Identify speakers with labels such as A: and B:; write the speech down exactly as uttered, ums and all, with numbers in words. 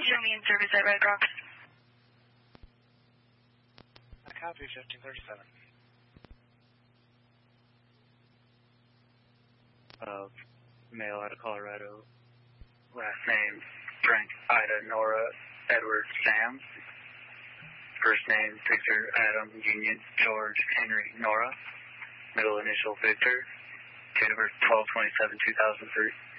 A: show me in service at Red Rocks.
B: I copy fifteen thirty-seven.
C: Uh, male out of Colorado. Last name, Frank, Ida, Nora, Edward, Sam. First name, Victor, Adam, Union, George, Henry, Nora. Middle initial, Victor. Date of birth, twelve twenty-seven two thousand three.